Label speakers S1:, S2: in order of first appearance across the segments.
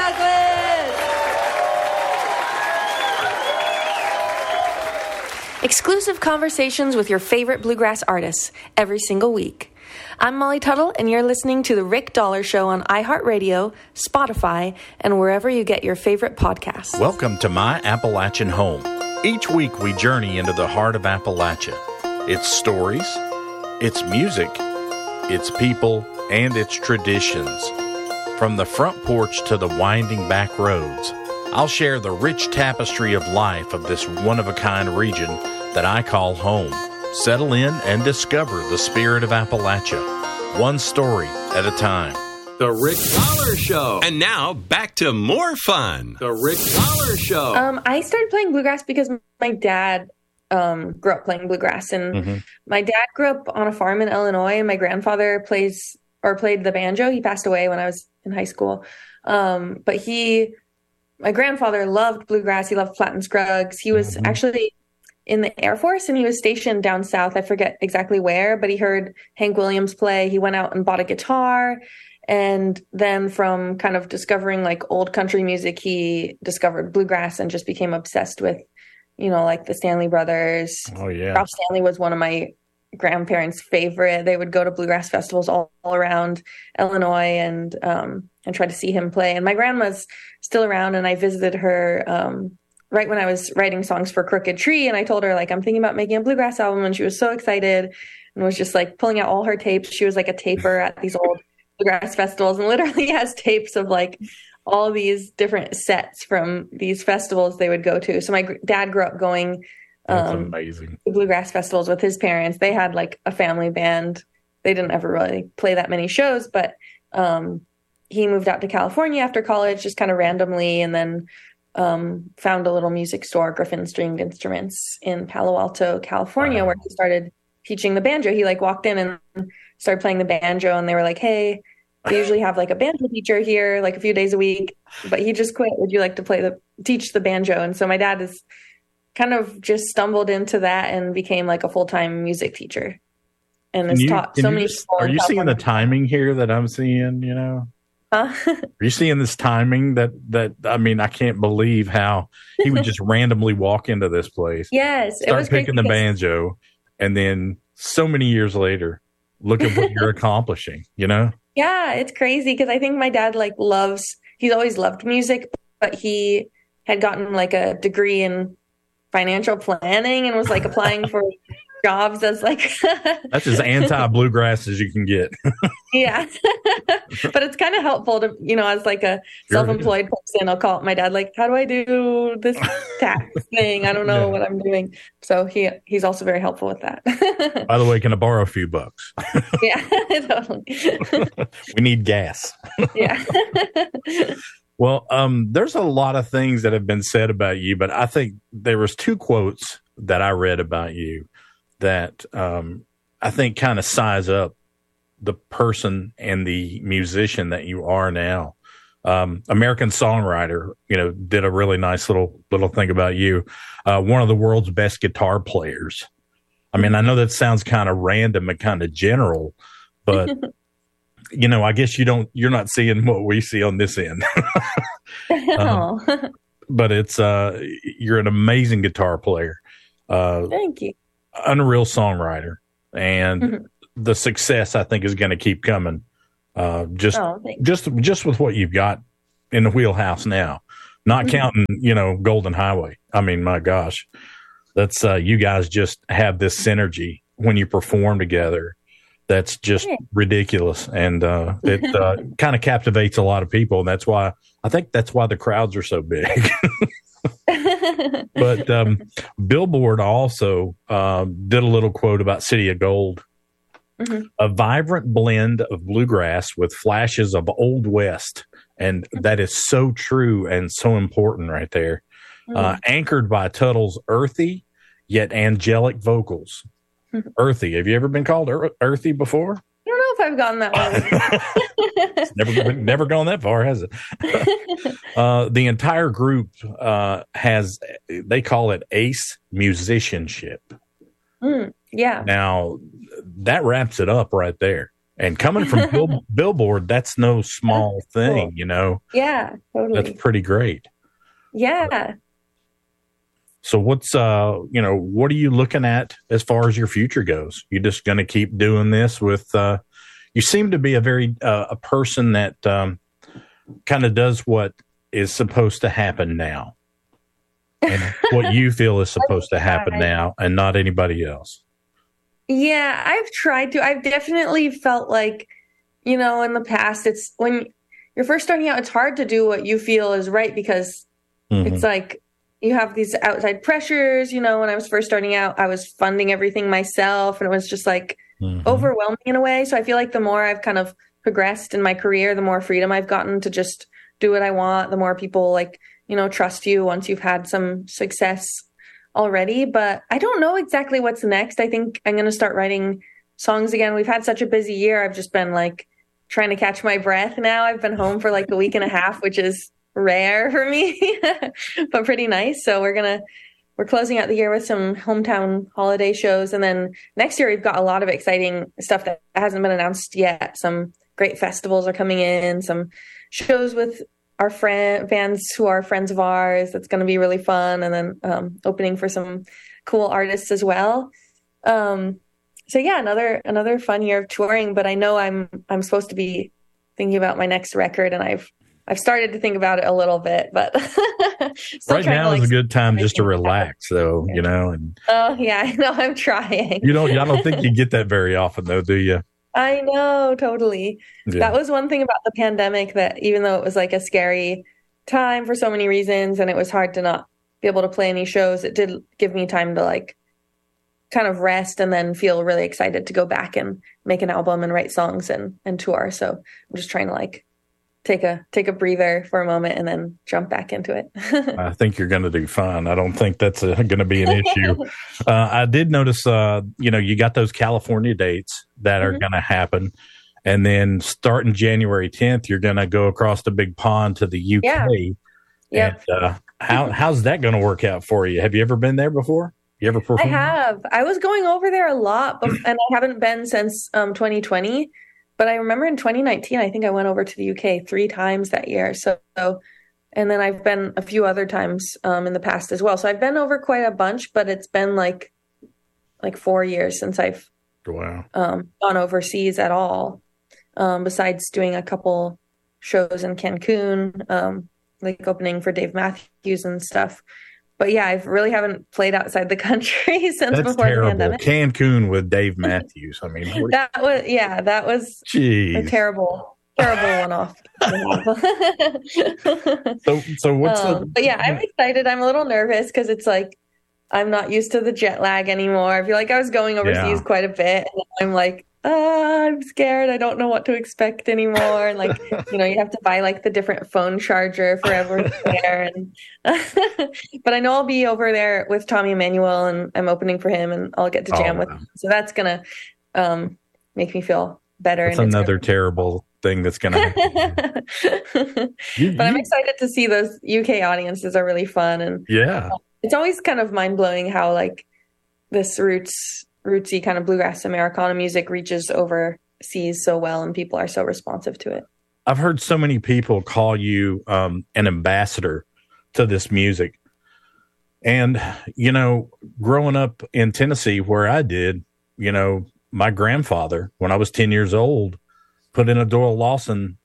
S1: Douglas! Exclusive conversations with your favorite bluegrass artists every single week. I'm Molly Tuttle, and you're listening to The Rick Dollar Show on iHeartRadio, Spotify, and wherever you get your favorite podcasts.
S2: Welcome to My Appalachian Home. Each week we journey into the heart of Appalachia. Its stories, its music, its people, and its traditions. From the front porch to the winding back roads, I'll share the rich tapestry of life of this one-of-a-kind region that I call home. Settle in and discover the spirit of Appalachia, one story at a time.
S3: The Rick Dollar Show. And now, back to more fun. The Rick Dollar Show.
S1: I started playing bluegrass because my dad grew up playing bluegrass. And my dad grew up on a farm in Illinois, and my grandfather played the banjo. He passed away when I was in high school. But my grandfather loved bluegrass. He loved Flatt and Scruggs. He was actually in the Air Force, and he was stationed down south. I forget exactly where, but he heard Hank Williams play. He went out and bought a guitar. And then from kind of discovering like old country music, he discovered bluegrass and just became obsessed with, like the Stanley Brothers.
S2: Oh, yeah.
S1: Ralph Stanley was one of my grandparents' favorite. They would go to bluegrass festivals all around Illinois and try to see him play. And my grandma's still around, and I visited her right when I was writing songs for Crooked Tree. And I told her, like, I'm thinking about making a bluegrass album. And she was so excited and was just like pulling out all her tapes. She was like a taper at these old bluegrass festivals and literally has tapes of like all these different sets from these festivals they would go to. So my dad grew up going
S2: That's amazing.
S1: to bluegrass festivals with his parents. They had like a family band. They didn't ever really play that many shows, but he moved out to California after college, just kind of randomly, and then found a little music store, Griffin Stringed Instruments, in Palo Alto, California, where he started teaching the banjo. He like walked in and started playing the banjo, and they were like, hey, they usually have like a banjo teacher here like a few days a week, but he just quit. Would you like to teach the banjo? And so my dad is kind of just stumbled into that and became like a full-time music teacher and has taught so many people.
S2: Are you seeing the timing here that I'm seeing, Are you seeing this timing that I mean, I can't believe how he would just randomly walk into this place.
S1: Yes.
S2: Start picking the banjo, and then so many years later, look at what you're accomplishing,
S1: Yeah, it's crazy because I think my dad he's always loved music, but he had gotten like a degree in financial planning and was like applying for jobs as like
S2: that's as anti-bluegrass as you can get.
S1: Yeah. But it's kind of helpful to, as like a self-employed person, I'll call my dad like, how do I do this tax thing? I don't know what I'm doing. So he's also very helpful with that.
S2: By the way, can I borrow a few bucks?
S1: Yeah, totally.
S2: We need gas.
S1: Yeah.
S2: Well, there's a lot of things that have been said about you, but I think there was two quotes that I read about you that I think kind of size up the person and the musician that you are now. American Songwriter, did a really nice little thing about you. One of the world's best guitar players. I mean, I know that sounds kind of random and kind of general, but I guess you're not seeing what we see on this end. But it's, you're an amazing guitar player.
S1: Thank you.
S2: Unreal songwriter, and the success I think is going to keep coming. Just with what you've got in the wheelhouse now, not counting, Golden Highway. I mean, my gosh, that's, you guys just have this synergy when you perform together. That's just ridiculous. And, it, kind of captivates a lot of people. And that's why the crowds are so big. But Billboard also did a little quote about City of Gold. A vibrant blend of bluegrass with flashes of Old West. And that is so true and so important right there. Anchored by Tuttle's earthy yet angelic vocals. Earthy. Have you ever been called earthy before?
S1: I don't know if I've gotten that
S2: one. never gone that far, has it? The entire group they call it ace musicianship.
S1: Yeah.
S2: Now, that wraps it up right there. And coming from Billboard, that's no small thing,
S1: cool. Yeah, totally.
S2: That's pretty great.
S1: Yeah.
S2: So what's, what are you looking at as far as your future goes? You just going to keep doing this with, you seem to be a person that kind of does what is supposed to happen now and what you feel is supposed to happen now and not anybody else.
S1: Yeah, I've tried to. I've definitely felt like, in the past, it's when you're first starting out, it's hard to do what you feel is right because it's like you have these outside pressures. When I was first starting out, I was funding everything myself and it was just like overwhelming in a way. So I feel like the more I've kind of progressed in my career, the more freedom I've gotten to just do what I want, the more people trust you once you've had some success already. But I don't know exactly what's next. I think I'm going to start writing songs again. We've had such a busy year. I've just been trying to catch my breath now. I've been home for a week and a half, which is rare for me, but pretty nice. So we're closing out the year with some hometown holiday shows. And then next year, we've got a lot of exciting stuff that hasn't been announced yet. Some great festivals are coming in, some shows with our fans who are friends of ours. That's going to be really fun. And then opening for some cool artists as well. So yeah, another fun year of touring, but I know I'm supposed to be thinking about my next record and I've started to think about it a little bit, but
S2: right now is a good time just to relax though, and
S1: oh yeah, I know, I'm trying.
S2: I don't think you get that very often though, do you?
S1: I know, totally. Yeah. That was one thing about the pandemic that even though it was a scary time for so many reasons and it was hard to not be able to play any shows, it did give me time to kind of rest and then feel really excited to go back and make an album and write songs and tour. So I'm just trying to take a breather for a moment and then jump back into it.
S2: I think you're going to do fine. I don't think that's going to be an issue. I did notice, you got those California dates that are going to happen. And then starting January 10th, you're going to go across the big pond to the UK.
S1: Yeah.
S2: And how's that going to work out for you? Have you ever been there before? You ever performed?
S1: I have. I was going over there a lot, and I haven't been since 2020. But I remember in 2019, I think I went over to the UK 3 times that year. So, and then I've been a few other times in the past as well. So I've been over quite a bunch, but it's been like 4 years since I've gone overseas at all. Besides doing a couple shows in Cancun, opening for Dave Matthews and stuff. But yeah, I really haven't played outside the country since before the pandemic.
S2: Cancun with Dave Matthews. I mean,
S1: that was a terrible one-off.
S2: So what's
S1: but yeah, I'm excited. I'm a little nervous because it's I'm not used to the jet lag anymore. I feel like I was going overseas quite a bit, and I'm I'm scared. I don't know what to expect anymore. And you have to buy the different phone charger for everyone there. And but I know I'll be over there with Tommy Emmanuel and I'm opening for him and I'll get to jam with him. So that's going to make me feel better.
S2: That's another terrible thing that's going to happen.
S1: But I'm excited to see those UK audiences are really fun. And it's always kind of mind blowing how this rootsy kind of bluegrass Americana music reaches overseas so well and people are so responsive to it.
S2: I've heard so many people call you an ambassador to this music. And, growing up in Tennessee where I did, my grandfather, when I was 10 years old, put in a Doyle Lawson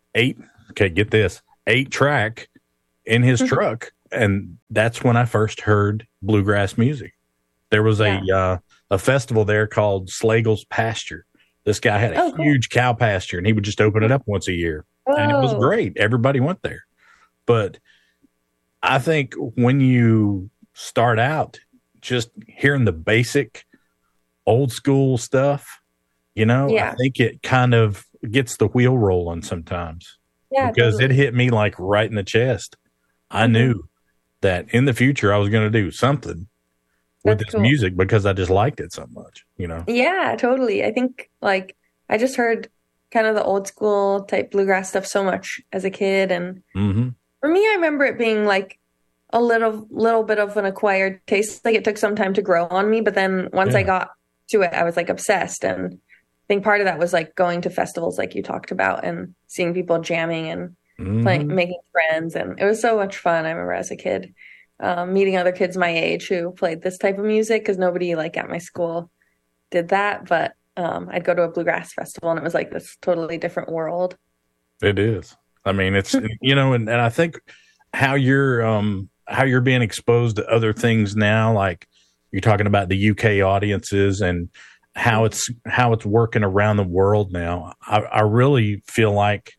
S2: 8-track in his truck. And that's when I first heard bluegrass music. There was a festival there called Slagle's Pasture. This guy had a huge cow pasture and he would just open it up once a year. And it was great. Everybody went there. But I think when you start out just hearing the basic old school stuff, I think it kind of gets the wheel rolling sometimes. Yeah, because it hit me right in the chest. I knew that in the future I was going to do something with this music because I just liked it so much, Yeah,
S1: totally. I think I just heard kind of the old school type bluegrass stuff so much as a kid. And for me, I remember it being a little bit of an acquired taste. It took some time to grow on me, but then once I got to it, I was obsessed. And think part of that was like going to festivals like you talked about and seeing people jamming and playing, making friends. And it was so much fun. I remember as a kid, meeting other kids my age who played this type of music, because nobody like at my school did that. But I'd go to a bluegrass festival and it was like this totally different world.
S2: It is. I mean, it's, you know, and I think how you're being exposed to other things now, like you're talking about the UK audiences and how it's working around the world now. I really feel like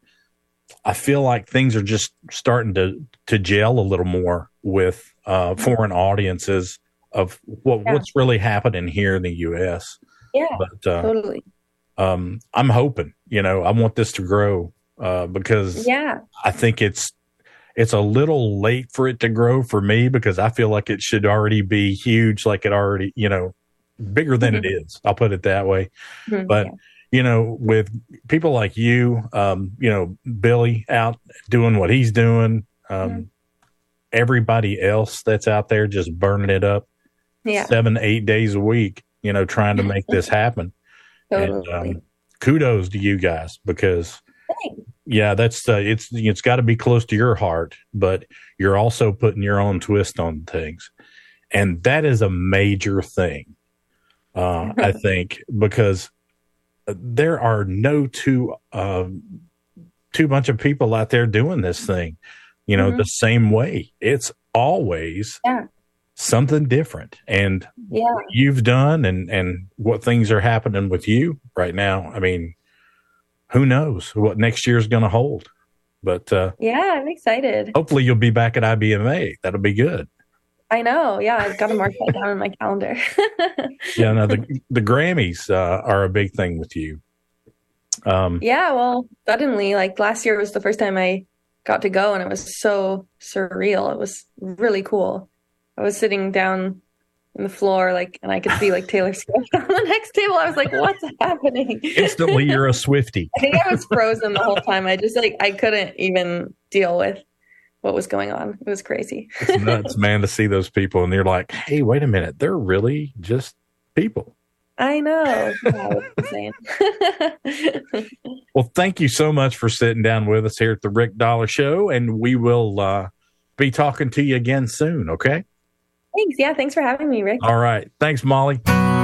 S2: things are just starting to gel a little more with foreign audiences of what's really happening here in the US.
S1: Yeah,
S2: but
S1: totally.
S2: I'm hoping, you know, I want this to grow because I think it's a little late for it to grow for me, because I feel like it should already be huge, like it already, you know, bigger than it is. I'll put it that way. But you know, with people like you, you know, Billy out doing what he's doing, everybody else that's out there just burning it up 7-8 days a week, you know, trying to make this happen.
S1: Totally.
S2: And kudos to you guys, because that's it's got to be close to your heart, but you're also putting your own twist on things, and that is a major thing. I think, because there are no two bunch of people out there doing this thing, you know, the same way. It's always something different. And you've done and what things are happening with you right now. I mean, who knows what next year's going to hold? But
S1: I'm excited.
S2: Hopefully you'll be back at IBMA. That'll be good.
S1: I know. Yeah, I've got to mark that down in my calendar.
S2: No, the Grammys are a big thing with you.
S1: Well, suddenly, like last year was the first time I got to go, and it was so surreal. It was really cool. I was sitting down on the floor, like, and I could see like Taylor Swift on the next table. I was like, "What's happening?"
S2: Instantly, you're a Swiftie.
S1: I think I was frozen the whole time. I just I couldn't even deal with what was going on. It was crazy.
S2: It's nuts, man, to see those people, and they're like, "Hey, wait a minute, they're really just people."
S1: I know. Insane.
S2: Well, thank you so much for sitting down with us here at the Rick Dollar Show, and we will be talking to you again soon, okay?
S1: Thanks. Yeah, thanks for having me, Rick.
S2: All right. Thanks, Molly.